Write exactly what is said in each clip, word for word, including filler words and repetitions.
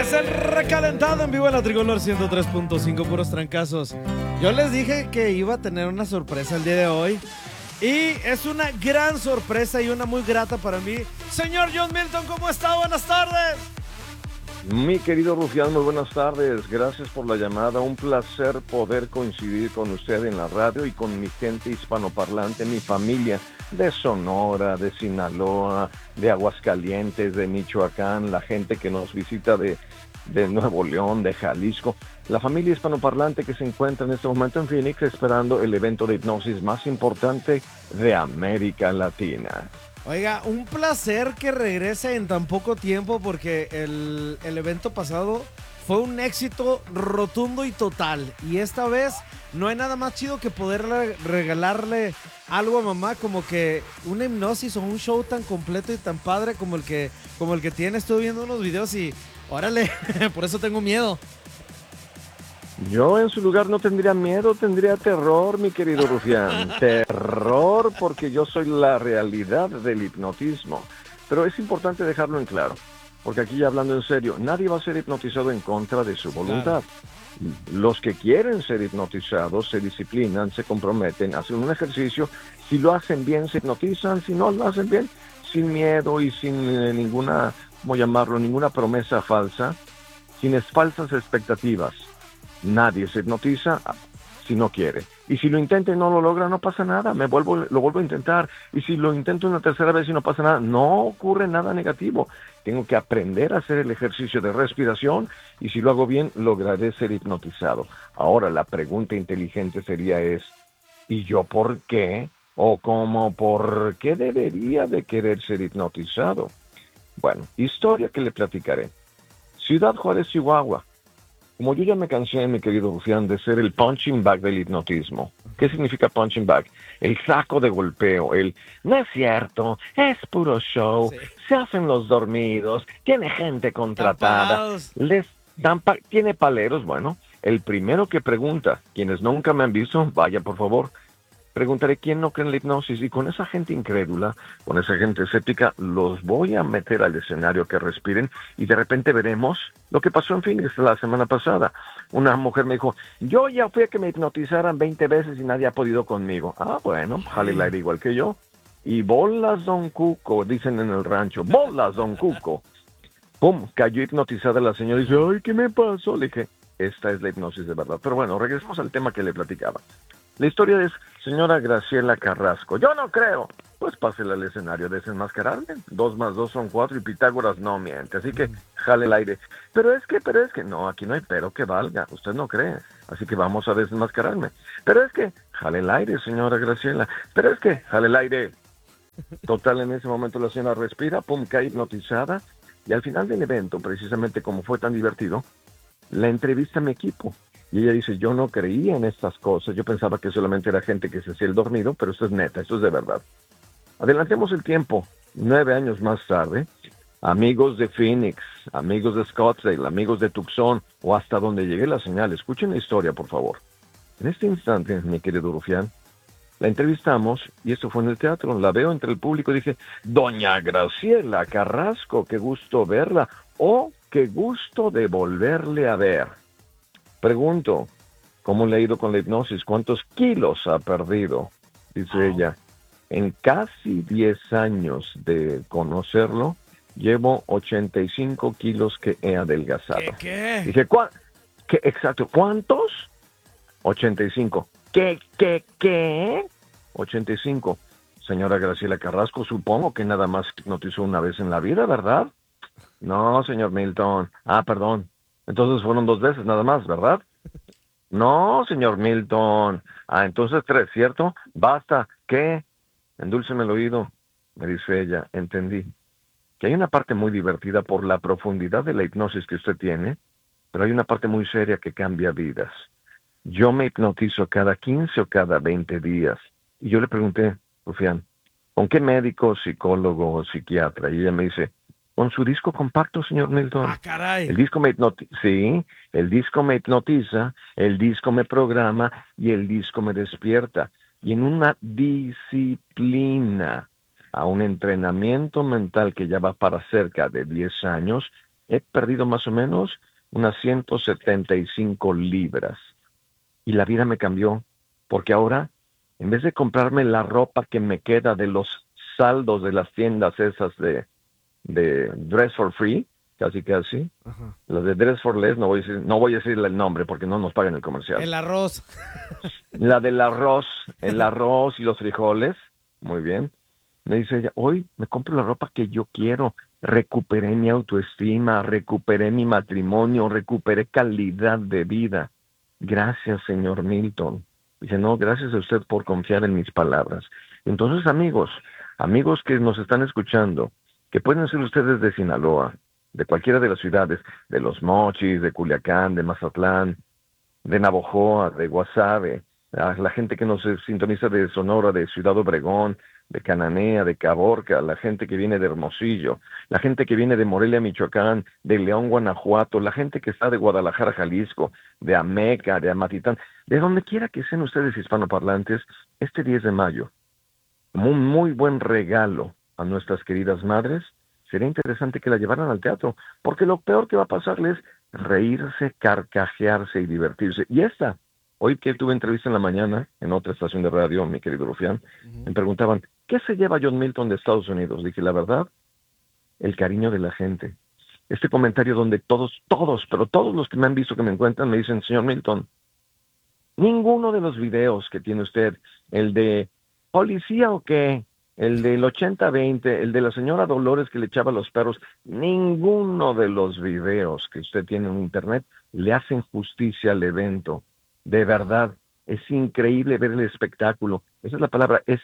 es el recalentado en vivo en la Tricolor ciento tres punto cinco, puros trancazos. Yo les dije que iba a tener una sorpresa el día de hoy. Y es una gran sorpresa y una muy grata para mí. Señor John Milton, ¿cómo está? Buenas tardes. Mi querido Rufián, muy buenas tardes. Gracias por la llamada. Un placer poder coincidir con usted en la radio y con mi gente hispanoparlante, mi familia de Sonora, de Sinaloa, de Aguascalientes, de Michoacán, la gente que nos visita de, de Nuevo León, de Jalisco. La familia hispanoparlante que se encuentra en este momento en Phoenix esperando el evento de hipnosis más importante de América Latina. Oiga, un placer que regrese en tan poco tiempo porque el, el evento pasado fue un éxito rotundo y total. Y esta vez no hay nada más chido que poder regalarle algo a mamá como que una hipnosis o un show tan completo y tan padre como el que, como el que tiene. Estuve viendo unos videos y órale, por eso tengo miedo. Yo en su lugar no tendría miedo, tendría terror, mi querido Rufián. Terror porque yo soy la realidad del hipnotismo. Pero es importante dejarlo en claro, porque aquí ya hablando en serio, nadie va a ser hipnotizado en contra de su voluntad. Claro. Los que quieren ser hipnotizados se disciplinan, se comprometen, hacen un ejercicio. Si lo hacen bien, se hipnotizan. Si no lo hacen bien, sin miedo y sin eh, ninguna, ¿cómo llamarlo? Ninguna promesa falsa, sin falsas expectativas. Nadie se hipnotiza si no quiere. Y si lo intenta y no lo logra, no pasa nada. Me vuelvo, lo vuelvo a intentar. Y si lo intento una tercera vez y no pasa nada, no ocurre nada negativo. Tengo que aprender a hacer el ejercicio de respiración y si lo hago bien, lograré ser hipnotizado. Ahora, la pregunta inteligente sería es, ¿y yo por qué? O cómo, ¿por qué debería de querer ser hipnotizado? Bueno, historia que le platicaré. Ciudad Juárez, Chihuahua. Como yo ya me cansé, mi querido Rufián, de ser el punching bag del hipnotismo. ¿Qué significa punching bag? El saco de golpeo, el no es cierto, es puro show, sí. Se hacen los dormidos, tiene gente contratada, les dan pa- tiene paleros. Bueno, el primero que pregunta, quienes nunca me han visto, vaya por favor, preguntaré quién no cree en la hipnosis y con esa gente incrédula, con esa gente escéptica, los voy a meter al escenario que respiren y de repente veremos lo que pasó en Phoenix la semana pasada. Una mujer me dijo, yo ya fui a que me hipnotizaran veinte veces y nadie ha podido conmigo. Ah, bueno, jale el aire igual que yo. Y bolas, don Cuco, dicen en el rancho, bolas, don Cuco. Pum, cayó hipnotizada la señora y dice, ay, ¿qué me pasó? Le dije, esta es la hipnosis de verdad. Pero bueno, regresemos al tema que le platicaba. La historia es, señora Graciela Carrasco, yo no creo. Pues pásela al escenario, desenmascararme. Dos más dos son cuatro y Pitágoras no miente, así que jale el aire. Pero es que, pero es que, no, aquí no hay pero que valga, usted no cree, así que vamos a desenmascararme. Pero es que, jale el aire, señora Graciela, pero es que, jale el aire. Total, en ese momento la señora respira, pum, cae hipnotizada, y al final del evento, precisamente como fue tan divertido, la entrevista a mi equipo. Y ella dice, yo no creía en estas cosas, yo pensaba que solamente era gente que se hacía el dormido, pero esto es neta, esto es de verdad. Adelantemos el tiempo, nueve años más tarde, amigos de Phoenix, amigos de Scottsdale, amigos de Tucson, o hasta donde llegue la señal, escuchen la historia, por favor. En este instante, mi querido Rufián, la entrevistamos, y esto fue en el teatro, la veo entre el público y dije, doña Graciela Carrasco, qué gusto verla, o qué gusto de volverle a ver. Pregunto, ¿cómo le ha ido con la hipnosis? ¿Cuántos kilos ha perdido? Dice oh. ella, en casi diez años de conocerlo, llevo ochenta y cinco kilos que he adelgazado. ¿Qué? qué? Dije, ¿cuá? ¿Qué? Exacto, ¿cuántos? ochenta y cinco. ¿Qué? ¿Qué? ¿Qué? ochenta y cinco. Señora Graciela Carrasco, supongo que nada más hipnotizó una vez en la vida, ¿verdad? No, señor Milton. Ah, perdón. Entonces fueron dos veces nada más, ¿verdad? No, señor Milton. Ah, entonces tres, ¿cierto? Basta. ¿Qué? Endúlceme el oído, me dice ella. Entendí. Que hay una parte muy divertida por la profundidad de la hipnosis que usted tiene, pero hay una parte muy seria que cambia vidas. Yo me hipnotizo cada quince o cada veinte días. Y yo le pregunté, Rufián, ¿con qué médico, psicólogo o psiquiatra? Y ella me dice, con su disco compacto, señor Milton. Ah, caray. El disco me hipnotiza, sí, el disco me hipnotiza, el disco me programa y el disco me despierta. Y en una disciplina, a un entrenamiento mental que ya va para cerca de diez años, he perdido más o menos unas ciento setenta y cinco libras. Y la vida me cambió, porque ahora, en vez de comprarme la ropa que me queda de los saldos de las tiendas esas de, de Dress for Free, casi casi, Ajá. las de Dress for Less, no voy a decir, no voy a decirle el nombre porque no nos pagan el comercial. El arroz. La del arroz, el arroz y los frijoles, muy bien. Me dice ella, hoy me compro la ropa que yo quiero, recuperé mi autoestima, recuperé mi matrimonio, recuperé calidad de vida. Gracias, señor Milton. Dice, no, gracias a usted por confiar en mis palabras. Entonces, amigos, amigos que nos están escuchando, que pueden ser ustedes de Sinaloa, de cualquiera de las ciudades, de Los Mochis, de Culiacán, de Mazatlán, de Navojoa, de Guasave, a la gente que nos sintoniza de Sonora, de Ciudad Obregón, de Cananea, de Caborca, la gente que viene de Hermosillo, la gente que viene de Morelia, Michoacán, de León, Guanajuato, la gente que está de Guadalajara, Jalisco, de Ameca, de Amatitán, de donde quiera que sean ustedes hispanoparlantes, este diez de mayo, como un muy buen regalo a nuestras queridas madres, sería interesante que la llevaran al teatro, porque lo peor que va a pasarles es reírse, carcajearse y divertirse. Y esta, hoy que tuve entrevista en la mañana, en otra estación de radio, mi querido Rufián, uh-huh. me preguntaban, ¿qué se lleva John Milton de Estados Unidos? Dije, la verdad, el cariño de la gente. Este comentario donde todos, todos, pero todos los que me han visto, que me encuentran, me dicen, señor Milton, ninguno de los videos que tiene usted, el de policía o qué, el del ochenta veinte, el de la señora Dolores que le echaba a los perros, ninguno de los videos que usted tiene en internet le hacen justicia al evento. De verdad, es increíble ver el espectáculo. Esa es la palabra, es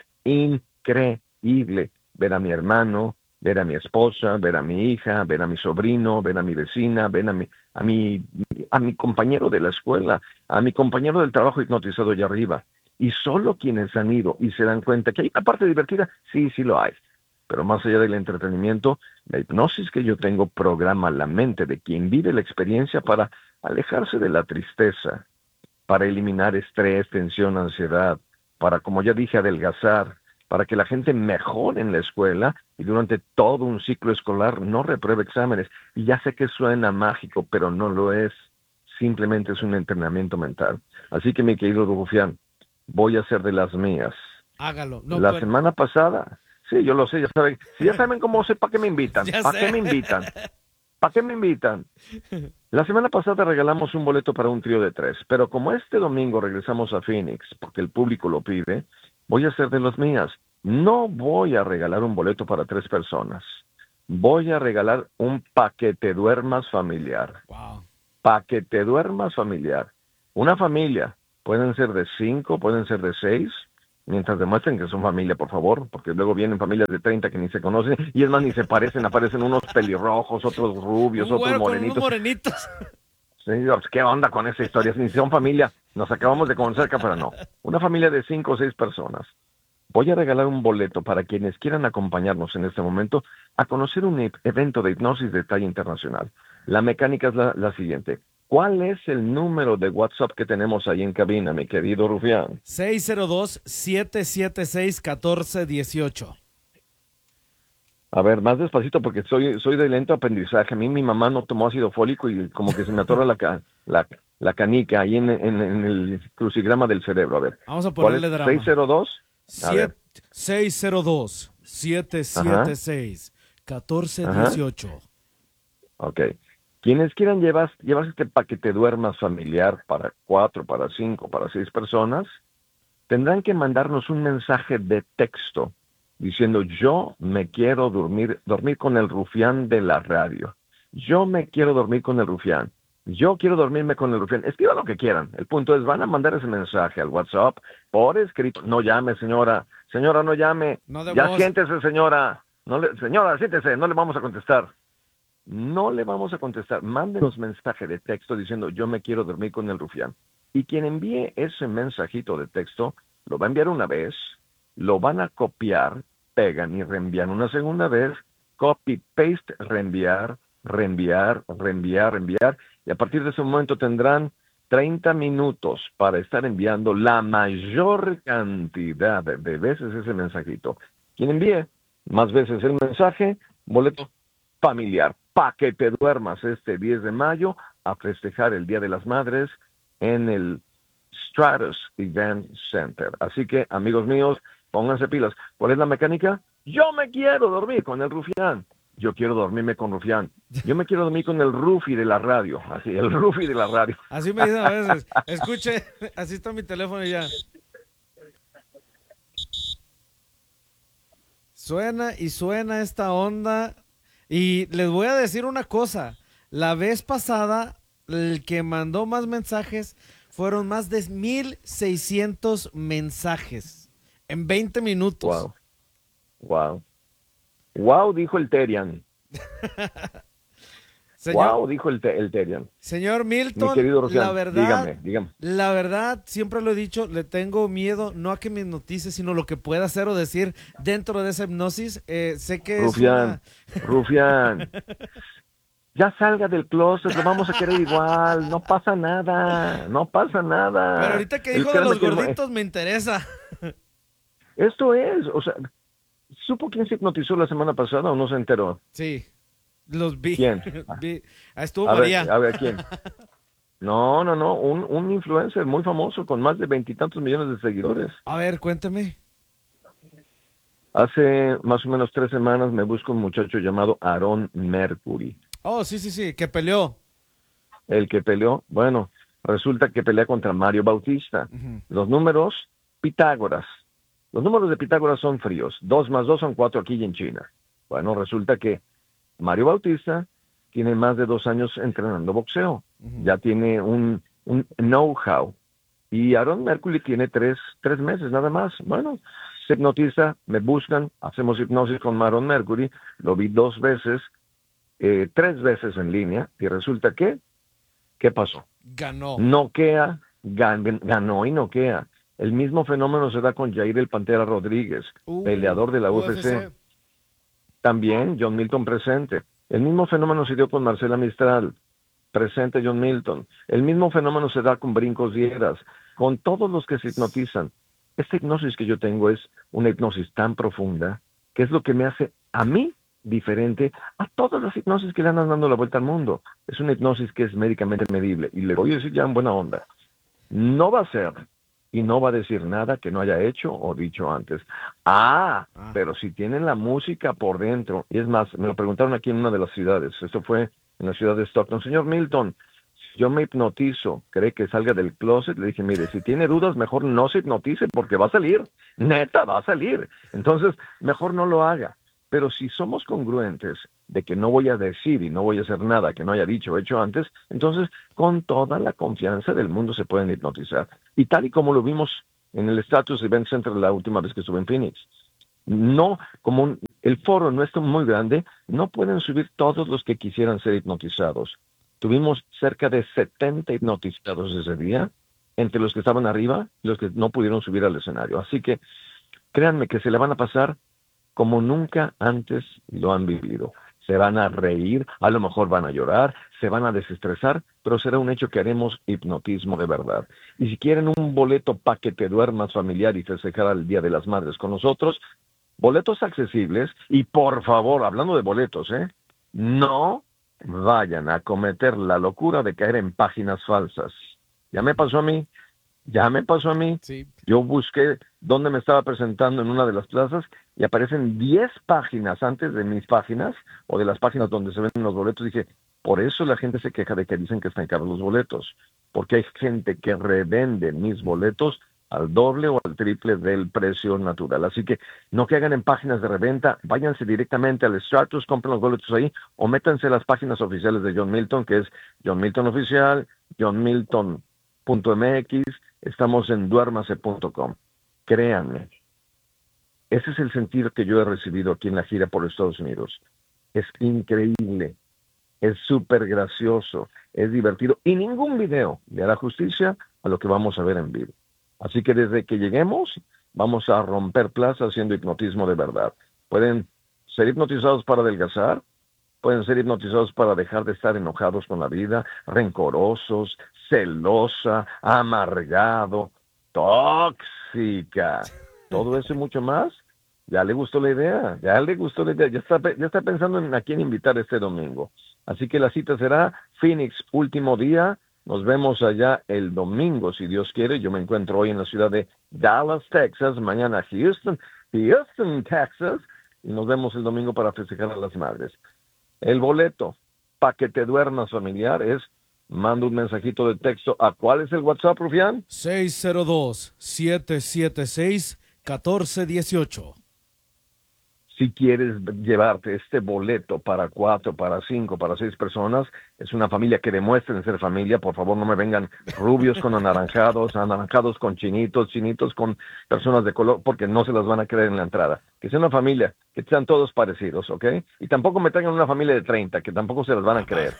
increíble ver a mi hermano, ver a mi esposa, ver a mi hija, ver a mi sobrino, ver a mi vecina, ver a mi, a mi, a mi compañero de la escuela, a mi compañero del trabajo hipnotizado allá arriba. Y solo quienes han ido y se dan cuenta que hay una parte divertida, sí, sí lo hay. Pero más allá del entretenimiento, la hipnosis que yo tengo programa la mente de quien vive la experiencia para alejarse de la tristeza, para eliminar estrés, tensión, ansiedad, para, como ya dije, adelgazar, para que la gente mejore en la escuela y durante todo un ciclo escolar no repruebe exámenes. Y ya sé que suena mágico, pero no lo es. Simplemente es un entrenamiento mental. Así que, mi querido Rufián, voy a hacer de las mías. Hágalo. No, la pero... semana pasada, sí, yo lo sé, ya saben. Si ya saben cómo sé, ¿para qué me invitan? ¿Para qué me invitan? ¿Para qué me invitan? La semana pasada regalamos un boleto para un trío de tres, pero como este domingo regresamos a Phoenix, porque el público lo pide, voy a hacer de las mías. No voy a regalar un boleto para tres personas. Voy a regalar un paquete duermas familiar. Wow. Paquete duermas familiar. Una familia. Pueden ser de cinco, pueden ser de seis, mientras demuestren que son familia, por favor, porque luego vienen familias de treinta que ni se conocen, y es más, ni se parecen, aparecen unos pelirrojos, otros rubios, Un otros morenitos. Con unos morenitos. Sí, ¿qué onda con esa historia? Ni son familia, nos acabamos de conocer, pero no. Una familia de cinco o seis personas. Voy a regalar un boleto para quienes quieran acompañarnos en este momento a conocer un evento de hipnosis de talla internacional. La mecánica es la, la siguiente. ¿Cuál es el número de WhatsApp que tenemos ahí en cabina, mi querido Rufián? seis cero dos, siete siete seis, uno cuatro uno ocho. A ver, más despacito porque soy soy de lento aprendizaje. A mí mi mamá no tomó ácido fólico y como que se me atora la, ca, la, la canica ahí en, en, en el crucigrama del cerebro. A ver. Vamos a ponerle drama. seis cero dos. seis cero dos, siete siete seis, uno cuatro uno ocho. Ok. Quienes quieran llevar, llevarse este paquete duermas familiar para cuatro, para cinco, para seis personas, tendrán que mandarnos un mensaje de texto diciendo yo me quiero dormir, dormir con el Rufián de la radio. Yo me quiero dormir con el Rufián. Yo quiero dormirme con el Rufián. Escriban lo que quieran. El punto es, van a mandar ese mensaje al WhatsApp por escrito. No llame, señora. Señora, no llame. No de ya voz. siéntese, señora. No le, señora, siéntese. No le vamos a contestar. No le vamos a contestar. Mándenos mensaje de texto diciendo yo me quiero dormir con el Rufián. Y quien envíe ese mensajito de texto lo va a enviar una vez, lo van a copiar, pegan y reenvían una segunda vez, copy, paste, reenviar, reenviar, reenviar, reenviar. Y a partir de ese momento tendrán treinta minutos para estar enviando la mayor cantidad de veces ese mensajito. Quien envíe más veces el mensaje, boleto familiar. para que te duermas este diez de mayo a festejar el Día de las Madres en el Stratus Event Center. Así que, amigos míos, pónganse pilas. ¿Cuál es la mecánica? Yo me quiero dormir con el Rufián. Yo quiero dormirme con Rufián. Yo me quiero dormir con el Rufi de la radio. Así, el Rufi de la radio. Así me dicen a veces. Escuche, así está mi teléfono y ya. Suena y suena esta onda. Y les voy a decir una cosa. La vez pasada, el que mandó más mensajes fueron más de mil seiscientos mensajes en veinte minutos. Wow. Wow. Wow, dijo el Terian. Señor, wow, dijo el, te, el Terian. Señor Milton, mi querido Rocián, la verdad, dígame, dígame. La verdad, siempre lo he dicho, le tengo miedo, no a que me hipnotice, sino lo que pueda hacer o decir dentro de esa hipnosis. Eh, sé que Rufián, es una... Rufián, ya salga del closet, lo vamos a querer igual, no pasa nada, no pasa nada. Pero ahorita que dijo de los gorditos me interesa. Esto es, o sea, ¿supo quién se hipnotizó la semana pasada o no se enteró? Sí, los vi. ¿Quién? vi. Ah, estuvo a María. Ver, a ver, ¿quién? No, no, no, un, un influencer muy famoso con más de veintitantos millones de seguidores. A ver, cuéntame. Hace más o menos tres semanas me busco un muchacho llamado Aaron Mercury. Oh, sí, sí, sí, que peleó. El que peleó, bueno, resulta que pelea contra Mario Bautista. Uh-huh. Los números, Pitágoras. Los números de Pitágoras son fríos. Dos más dos son cuatro aquí y en China. Bueno, resulta que Mario Bautista tiene más de dos años entrenando boxeo. Uh-huh. Ya tiene un, un know-how. Y Aaron Mercury tiene tres, tres meses nada más. Bueno, se hipnotiza, me buscan, hacemos hipnosis con Aaron Mercury. Lo vi dos veces. Eh, tres veces en línea, y resulta que, ¿qué pasó? Ganó. Noquea, gan, ganó y noquea. El mismo fenómeno se da con Jair el Pantera Rodríguez, uh, peleador de la U F C. U F C. También John Milton presente. El mismo fenómeno se dio con Marcela Mistral, presente John Milton. El mismo fenómeno se da con Brincos Dieras, con todos los que se hipnotizan. Esta hipnosis que yo tengo es una hipnosis tan profunda, que es lo que me hace a mí diferente a todas las hipnosis que le andan dando la vuelta al mundo. Es una hipnosis que es médicamente medible. Y le voy a decir ya en buena onda. No va a ser y no va a decir nada que no haya hecho o dicho antes. Ah, ah, pero si tienen la música por dentro. Y es más, me lo preguntaron aquí en una de las ciudades. Esto fue en la ciudad de Stockton. Señor Milton, si yo me hipnotizo, ¿cree que salga del closet? Le dije, mire, si tiene dudas, mejor no se hipnotice porque va a salir. Neta, va a salir. Entonces, mejor no lo haga. Pero si somos congruentes de que no voy a decir y no voy a hacer nada que no haya dicho o hecho antes, entonces con toda la confianza del mundo se pueden hipnotizar. Y tal y como lo vimos en el Stratus Event Center la última vez que estuve en Phoenix. No, como un, el foro no es muy grande, no pueden subir todos los que quisieran ser hipnotizados. Tuvimos cerca de setenta hipnotizados ese día, entre los que estaban arriba y los que no pudieron subir al escenario. Así que créanme que se le van a pasar como nunca antes lo han vivido. Se van a reír, a lo mejor van a llorar, se van a desestresar, pero será un hecho que haremos hipnotismo de verdad. Y si quieren un boleto para que te duermas familiar y festejar el Día de las Madres con nosotros, boletos accesibles, y por favor, hablando de boletos, ¿eh? no vayan a cometer la locura de caer en páginas falsas. Ya me pasó a mí, ya me pasó a mí. Sí. Yo busqué dónde me estaba presentando en una de las plazas y aparecen diez páginas antes de mis páginas o de las páginas donde se venden los boletos. Dije, por eso la gente se queja de que dicen que están caros los boletos, porque hay gente que revende mis boletos al doble o al triple del precio natural. Así que no caigan en páginas de reventa, váyanse directamente al Stratus, compren los boletos ahí o métanse a las páginas oficiales de John Milton, que es John Milton Oficial, John Milton punto m x, estamos en duérmase punto com. Créanme, ese es el sentido que yo he recibido aquí en la gira por Estados Unidos. Es increíble, es súper gracioso, es divertido y ningún video le hará justicia a lo que vamos a ver en vivo. Así que desde que lleguemos, vamos a romper plaza haciendo hipnotismo de verdad. Pueden ser hipnotizados para adelgazar, pueden ser hipnotizados para dejar de estar enojados con la vida, rencorosos, celosa, amargado, tóxica. Todo eso y mucho más. Ya le gustó la idea, ya le gustó la idea. Ya está, ya está pensando en a quién invitar este domingo. Así que la cita será Phoenix, último día. Nos vemos allá el domingo, si Dios quiere. Yo me encuentro hoy en la ciudad de Dallas, Texas, mañana Houston, Houston, Texas, y nos vemos el domingo para festejar a las madres. El boleto para que te duermas familiar es, manda un mensajito de texto. ¿A cuál es el WhatsApp, Rufián? seis cero dos, siete siete seis, uno cuatro uno ocho. Si quieres llevarte este boleto para cuatro, para cinco, para seis personas, es una familia que demuestren ser familia. Por favor, no me vengan rubios con anaranjados, anaranjados con chinitos, chinitos con personas de color, porque no se las van a creer en la entrada. Que sea una familia, que sean todos parecidos, ¿ok? Y tampoco me traigan una familia de treinta, que tampoco se las van a creer.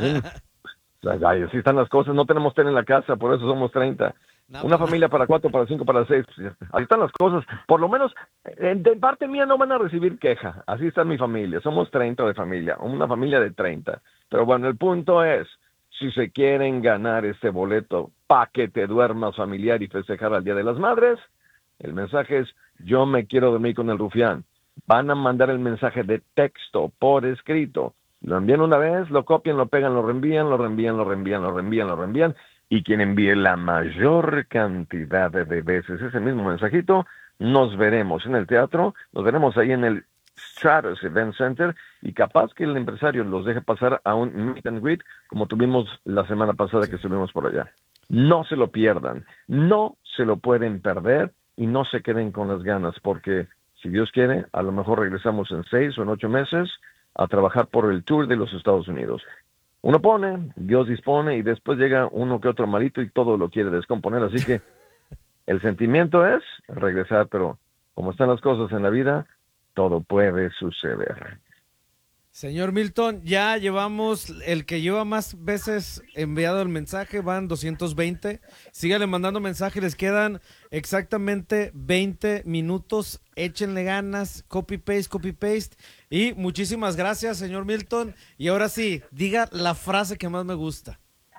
Ay, así están las cosas, no tenemos tele en la casa, por eso somos treinta. No, una familia para cuatro, para cinco, para seis. Así están las cosas. Por lo menos, de parte mía no van a recibir queja. Así está mi familia. Somos treinta de familia. Una familia de treinta. Pero bueno, el punto es, si se quieren ganar este boleto para que te duermas familiar y festejar al Día de las Madres, el mensaje es, yo me quiero dormir con el Rufián. Van a mandar el mensaje de texto por escrito. Lo envían una vez, lo copian, lo pegan, lo reenvían, lo reenvían, lo reenvían, lo reenvían, lo reenvían. Y quien envíe la mayor cantidad de veces ese mismo mensajito, nos veremos en el teatro, nos veremos ahí en el Stratus Event Center, y capaz que el empresario los deje pasar a un meet and greet, como tuvimos la semana pasada que estuvimos por allá. No se lo pierdan, no se lo pueden perder, y no se queden con las ganas, porque si Dios quiere, a lo mejor regresamos en seis o en ocho meses a trabajar por el tour de los Estados Unidos. Uno pone, Dios dispone, y después llega uno que otro malito y todo lo quiere descomponer. Así que el sentimiento es regresar, pero como están las cosas en la vida, todo puede suceder. Señor Milton, ya llevamos, el que lleva más veces enviado el mensaje, van doscientos veinte. Síganle mandando mensajes, les quedan exactamente veinte minutos. Échenle ganas, copy-paste, copy-paste. Y muchísimas gracias, señor Milton. Y ahora sí, diga la frase que más me gusta.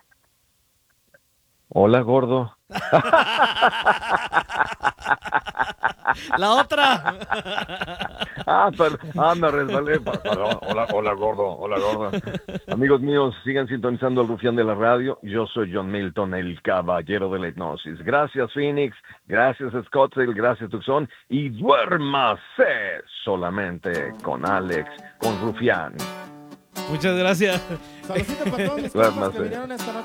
Hola, gordo. La otra. ah, pero, ah, me resbalé. Perdón. Hola, hola, gordo. Hola, gordo. Amigos míos, sigan sintonizando el Rufián de la radio. Yo soy John Milton, el caballero de la hipnosis. Gracias, Phoenix. Gracias, Scottsdale. Gracias, Tucson. Y duérmase solamente con Alex, con Rufián. Muchas gracias. Saludcita para todos mis compas que vinieron esta noche.